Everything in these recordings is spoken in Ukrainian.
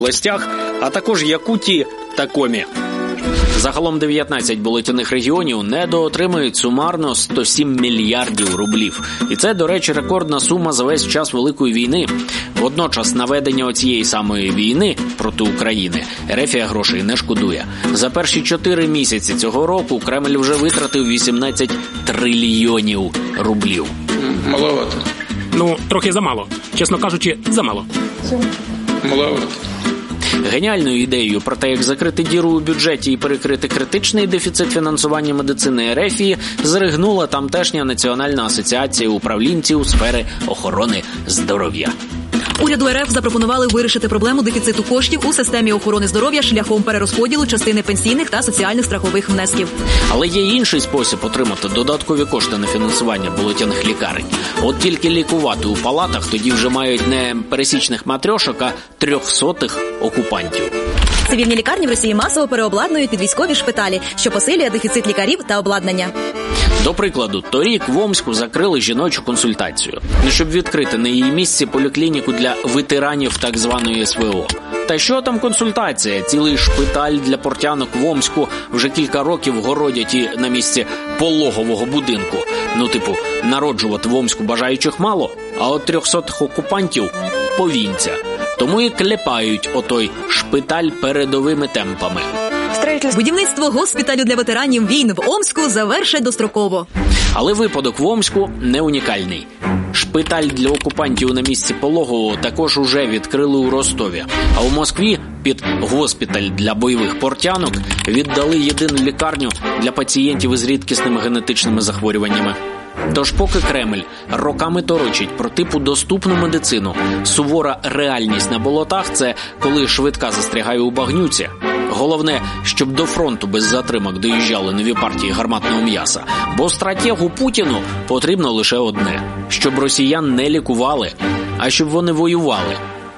областях, а також Якутії та Комі. Загалом 19 булетяних регіонів недоотримують сумарно 107 мільярдів рублів. І це, до речі, рекордна сума за весь час Великої війни. Водночас на ведення оцієї самої війни проти України Ерефія грошей не шкодує. За перші 4 місяці цього року Кремль вже витратив 18 трильйонів рублів. Маловато. Трохи замало. Чесно кажучи, замало. Маловато. Геніальною ідеєю про те, як закрити діру у бюджеті і перекрити критичний дефіцит фінансування медицини Ерефії, зригнула тамтешня Національна асоціація управлінців сфери охорони здоров'я. Уряду РФ запропонували вирішити проблему дефіциту коштів у системі охорони здоров'я шляхом перерозподілу частини пенсійних та соціальних страхових внесків. Але є інший спосіб отримати додаткові кошти на фінансування булетяних лікарень. От тільки лікувати у палатах тоді вже мають не пересічних матрьошок, а 300-х окупантів. Цивільні лікарні в Росії масово переобладнують під військові шпиталі, що посилює дефіцит лікарів та обладнання. До прикладу, торік в Омську закрили жіночу консультацію, щоб відкрити на її місці поліклініку для ветеранів так званої СВО. Та що там консультація? Цілий шпиталь для портянок в Омську вже кілька років городять і на місці пологового будинку. Народжувати в Омську бажаючих мало, а от 300-х окупантів – повінця. Тому і клепають отой шпиталь передовими темпами. Будівництво госпіталю для ветеранів війн в Омську завершать достроково. Але випадок в Омську не унікальний. Шпиталь для окупантів на місці пологового також уже відкрили у Ростові. А у Москві під госпіталь для бойових портянок віддали єдину лікарню для пацієнтів із рідкісними генетичними захворюваннями. Тож поки Кремль роками торочить про типу доступну медицину, сувора реальність на болотах – це коли швидка застрягає у багнюці. Головне, щоб до фронту без затримок доїжджали нові партії гарматного м'яса. Бо стратегу Путіну потрібно лише одне – щоб росіян не лікували, а щоб вони воювали.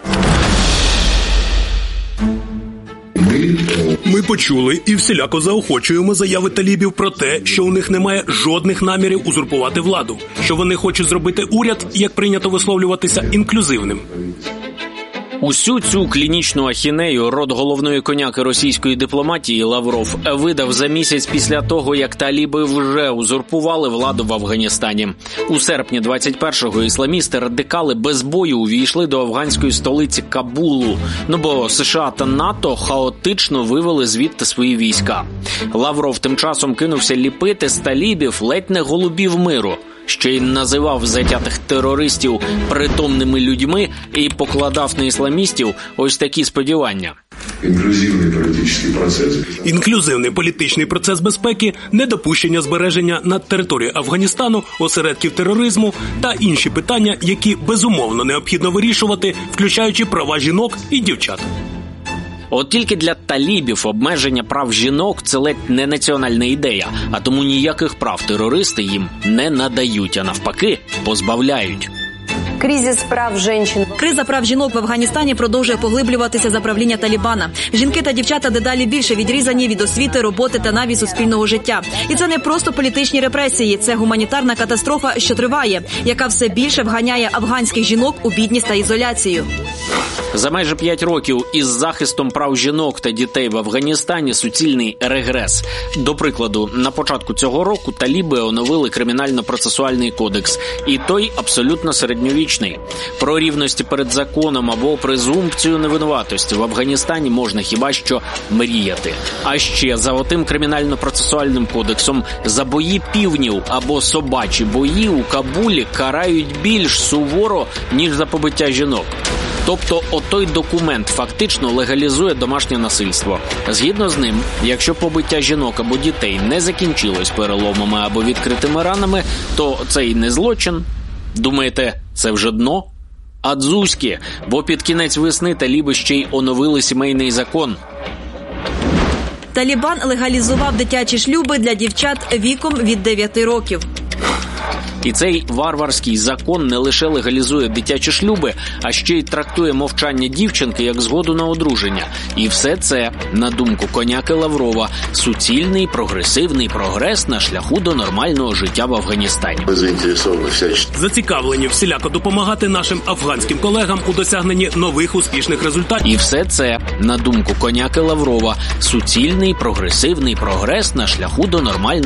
Ми почули і всіляко заохочуємо заяви талібів про те, що у них немає жодних намірів узурпувати владу, що вони хочуть зробити уряд, як прийнято висловлюватися, інклюзивним. Усю цю клінічну ахінею род головної коняки російської дипломатії Лавров видав за місяць після того, як таліби вже узурпували владу в Афганістані. У серпні 21-го ісламісти-радикали без бою увійшли до афганської столиці Кабулу, бо США та НАТО хаотично вивели звідти свої війська. Лавров тим часом кинувся ліпити з талібів ледь не голубів миру, що й називав затятих терористів притомними людьми і покладав на ісламістів ось такі сподівання. Інклюзивний політичний процес безпеки, недопущення збереження на території Афганістану осередків тероризму та інші питання, які безумовно необхідно вирішувати, включаючи права жінок і дівчат. От тільки для талібів обмеження прав жінок – це ледь не національна ідея, а тому ніяких прав терористи їм не надають, а навпаки позбавляють. Криза прав жінок в Афганістані продовжує поглиблюватися за правління Талібана. Жінки та дівчата дедалі більше відрізані від освіти, роботи та навіть суспільного життя. І це не просто політичні репресії, це гуманітарна катастрофа, що триває, яка все більше вганяє афганських жінок у бідність та ізоляцію. За майже 5 років із захистом прав жінок та дітей в Афганістані суцільний регрес. До прикладу, на початку цього року таліби оновили кримінально-процесуальний кодекс, і той абсолютно середньовічний. Про рівності перед законом або презумпцію невинуватості в Афганістані можна хіба що мріяти. А ще за отим кримінально-процесуальним кодексом за бої півнів або собачі бої у Кабулі карають більш суворо, ніж за побиття жінок. Тобто отой документ фактично легалізує домашнє насильство. Згідно з ним, якщо побиття жінок або дітей не закінчилось переломами або відкритими ранами, то це й не злочин. Думаєте, це вже дно? А дзузьки, бо під кінець весни таліби ще й оновили сімейний закон. Талібан легалізував дитячі шлюби для дівчат віком від 9 років. І цей варварський закон не лише легалізує дитячі шлюби, а ще й трактує мовчання дівчинки як згоду на одруження. І все це, на думку коняки Лаврова, суцільний прогресивний прогрес на шляху до нормального життя в Афганістані. Зацікавлені всіляко допомагати нашим афганським колегам у досягненні нових успішних результатів. І все це, на думку коняки Лаврова, суцільний прогресивний прогрес на шляху до нормального